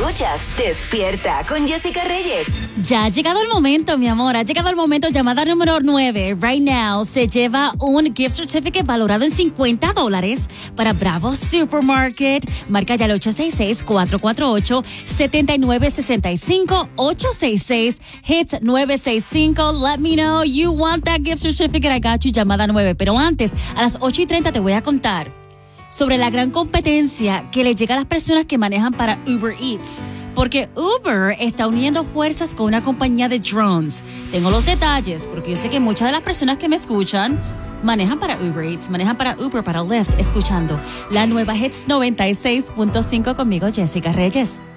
Escuchas Despierta con Jessica Reyes. Ya ha llegado el momento, mi amor. Ha llegado el momento. Llamada número 9. Right now se lleva un gift certificate valorado en $50 para Bravo Supermarket. Marca ya el 866-448-7965. 866-HITS-965. Let me know you want that gift certificate. I got you. Llamada 9. Pero antes, a las 8:30 te voy a contar sobre la gran competencia que le llega a las personas que manejan para Uber Eats. Porque Uber está uniendo fuerzas con una compañía de drones. Tengo los detalles, porque yo sé que muchas de las personas que me escuchan manejan para Uber Eats, manejan para Uber, para Lyft, escuchando la nueva Hits 96.5 conmigo, Jessica Reyes.